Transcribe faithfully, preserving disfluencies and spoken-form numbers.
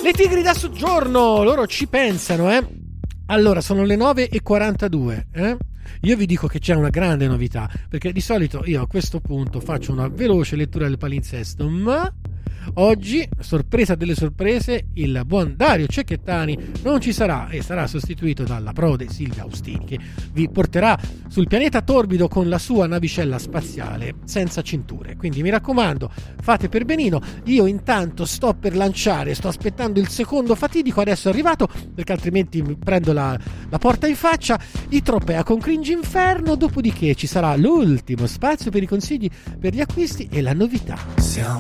Le tigri da soggiorno, loro ci pensano, eh. Allora, sono le nove e quarantadue, eh. Io vi dico che c'è una grande novità, perché di solito io a questo punto faccio una veloce lettura del palinsesto, ma oggi, sorpresa delle sorprese, il buon Dario Cecchettani non ci sarà e sarà sostituito dalla prode Silvia Austini, che vi porterà sul pianeta torbido con la sua navicella spaziale senza cinture. Quindi mi raccomando, fate per benino. Io intanto sto per lanciare, sto aspettando il secondo fatidico, adesso è arrivato, perché altrimenti mi prendo la, la porta in faccia, i Tropea con Cringe Inferno, dopodiché ci sarà l'ultimo spazio per i consigli per gli acquisti e la novità. Siamo